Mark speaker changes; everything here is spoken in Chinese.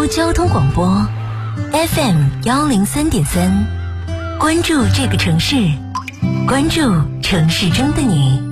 Speaker 1: 州交通广播 FM103.3，关注这个城市，关注城市中的你。